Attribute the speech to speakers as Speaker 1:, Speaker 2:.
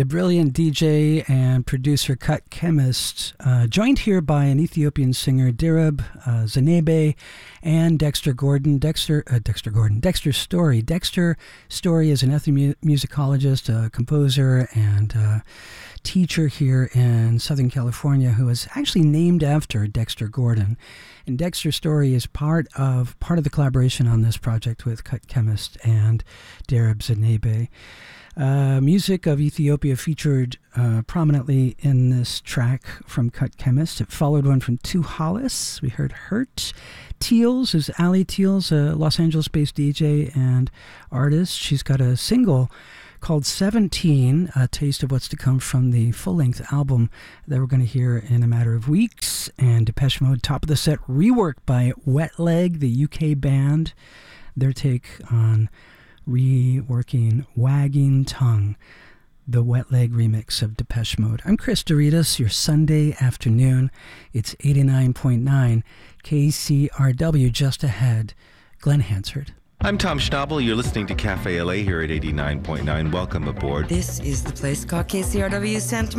Speaker 1: The brilliant DJ and producer Cut Chemist, joined here by an Ethiopian singer, Dirab Zanebe, and Dexter Story. Dexter Story is an ethnomusicologist, a composer, and teacher here in Southern California who is actually named after Dexter Gordon. And Dexter Story is part of the collaboration on this project with Cut Chemist and Dirab Zanebe. Music of Ethiopia featured prominently in this track from Cut Chemist. It followed one from Tu Hollis. We heard Hurt. Teals is Ali Teals, a Los Angeles-based DJ and artist. She's got a single called 17, a taste of what's to come from the full-length album that we're going to hear in a matter of weeks. And Depeche Mode, top of the set, rework by Wet Leg, the UK band. Their take on reworking Wagging Tongue, the Wet Leg remix of Depeche Mode. I'm Chris Doritas, your Sunday afternoon. It's 89.9 KCRW. Just ahead, Glenn Hansard.
Speaker 2: I'm Tom Schnabel. You're listening to Cafe LA here at 89.9. Welcome aboard.
Speaker 3: This is the place called KCRW Santa